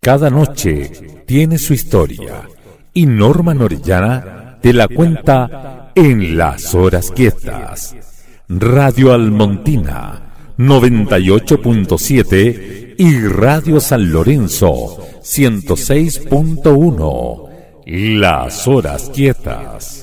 Cada noche tiene su historia y Norma Orellana te la cuenta en Las Horas Quietas. Radio Almontina 98.7 y Radio San Lorenzo 106.1. Las Horas Quietas.